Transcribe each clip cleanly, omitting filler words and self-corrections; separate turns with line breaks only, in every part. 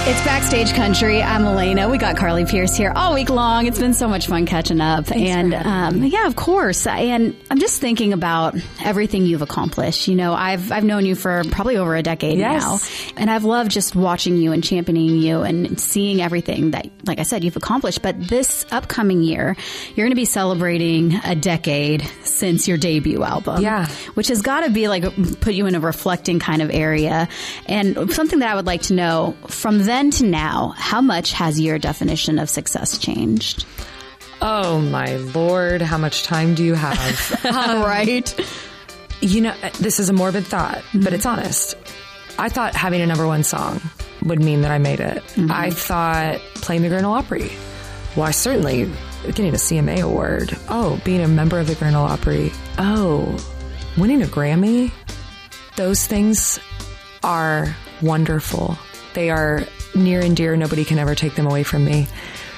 It's Backstage Country. I'm Elena. We got Carly Pierce here all week long. It's been so much fun catching up.
Thanks
yeah, of course. And I'm just thinking about everything you've accomplished. You know, I've known you for probably over a decade now. And I've loved just watching you and championing you and seeing everything that, like I said, you've accomplished. But this upcoming year, you're going to be celebrating a decade since your debut album.
Yeah.
Which has got to be like put you in a reflecting kind of area. And something that I would like to know, from then to now, how much has your definition of success changed?
Oh, my Lord. How much time do you have?
Right.
You know, this is a morbid thought, but it's honest. I thought having a number one song would mean that I made it. I thought playing the Grinnell Opry. Well, I certainly getting a CMA award. Oh, being a member of the Grinnell Opry. Oh, winning a Grammy. Those things are wonderful. They are near and dear. Nobody can ever take them away from me.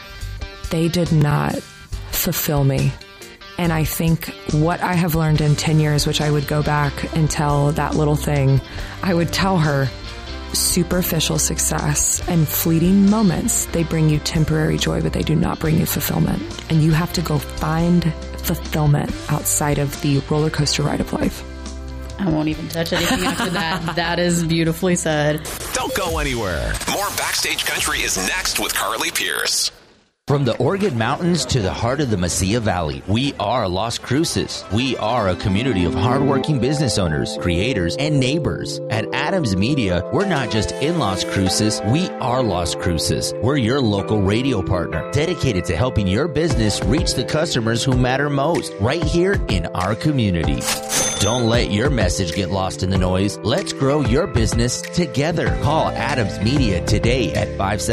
They did not fulfill me. And I think what I have learned in 10 years, which I would go back and tell that little thing, I would tell her, superficial success and fleeting moments, they bring you temporary joy, but they do not bring you fulfillment. And you have to go find fulfillment outside of the roller coaster ride of life.
I won't even touch anything after that. That is beautifully said.
Don't go anywhere. More Backstage Country is next with Carly Pierce.
From the Organ Mountains to the heart of the Mesilla Valley, we are Las Cruces. We are a community of hardworking business owners, creators, and neighbors. At Adams Media, we're not just in Las Cruces, we are Las Cruces. We're your local radio partner, dedicated to helping your business reach the customers who matter most, right here in our community. Don't let your message get lost in the noise. Let's grow your business together. Call Adams Media today at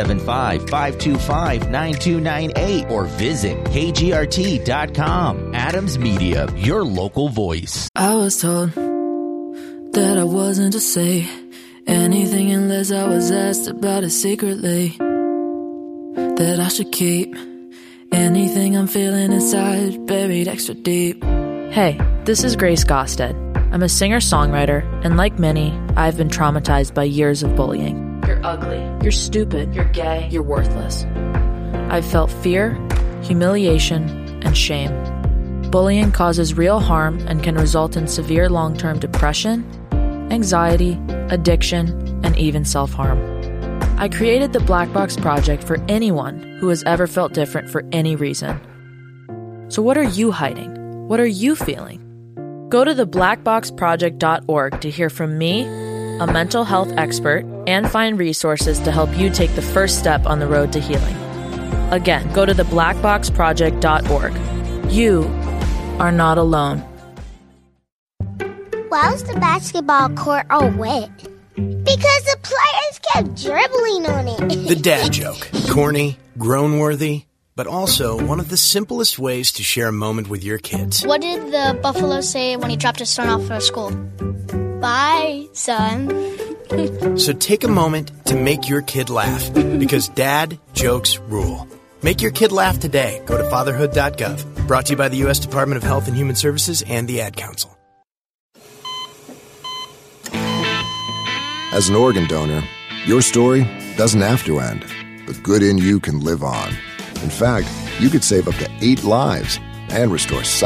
575-525-9298 or visit kgrt.com. Adams Media, your local voice.
I was told that I wasn't to say anything unless I was asked about it secretly. That I should keep anything I'm feeling inside buried extra deep.
Hey, this is Grace Gosted. I'm a singer-songwriter, and like many, I've been traumatized by years of bullying. You're ugly. You're stupid. You're gay. You're worthless. I've felt fear, humiliation, and shame. Bullying causes real harm and can result in severe long-term depression, anxiety, addiction, and even self-harm. I created the Black Box Project for anyone who has ever felt different for any reason. So what are you hiding? What are you feeling? Go to theblackboxproject.org to hear from me, a mental health expert, and find resources to help you take the first step on the road to healing. Again, go to theblackboxproject.org. You are not alone.
Why was the basketball court all wet? Because the players kept dribbling on it.
The dad joke. Corny, groan-worthy, but also one of the simplest ways to share a moment with your kids.
What did the buffalo say when he dropped his son off for school? Bye, son.
So take a moment to make your kid laugh, because dad jokes rule. Make your kid laugh today. Go to fatherhood.gov. Brought to you by the U.S. Department of Health and Human Services and the Ad Council.
As an organ donor, your story doesn't have to end. The good in you can live on. In fact, you could save up to 8 lives and restore